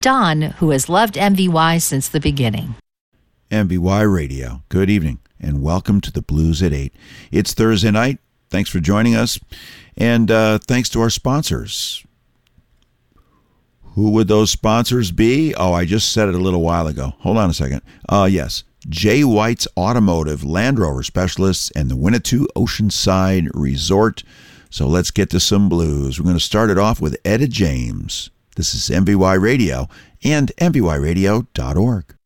Don, who has loved MVY since the beginning. MVY Radio, good evening, and welcome to the Blues at 8. It's Thursday night. Thanks for joining us, and thanks to our sponsors. Who would those sponsors be? Oh, I just said it a little while ago. Hold on a second. Yes, Jay White's Automotive, Land Rover Specialists, and the Winnetou Oceanside Resort. So let's get to some blues. We're going to start it off with Etta James. This is MVY Radio and MVYradio.org.